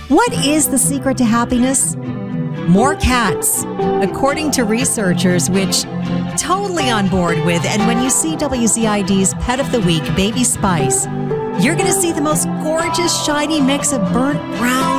What is the secret to happiness? More cats, according to researchers, which totally on board with. And when you see WCID's Pet of the Week, Baby Spice, you're going to see the most gorgeous, shiny mix of burnt brown